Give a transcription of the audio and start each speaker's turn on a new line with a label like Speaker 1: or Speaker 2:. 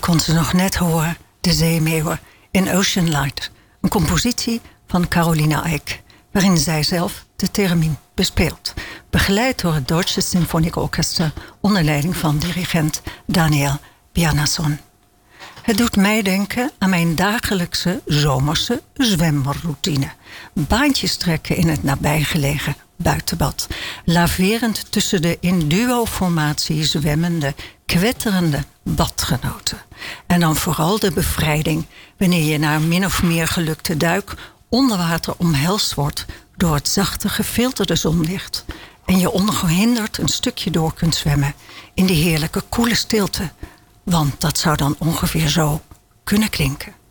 Speaker 1: kon ze nog net horen, De Zeemeeuwen in Ocean Light. Een compositie van Carolina Eick, waarin zij zelf de theremin bespeelt. Begeleid door het Deutsche Symfonieorchester onder leiding van dirigent Daniel Bjarnason. Het doet mij denken aan mijn dagelijkse zomerse zwemroutine. Baantjes trekken in het nabijgelegen buitenbad. Laverend tussen de in duo-formatie zwemmende, kwetterende badgenoten. En dan vooral de bevrijding wanneer je na een min of meer gelukte duik onder water omhelst wordt door het zachte gefilterde zonlicht. En je ongehinderd een stukje door kunt zwemmen in die heerlijke koele stilte. Want dat zou dan ongeveer zo kunnen klinken.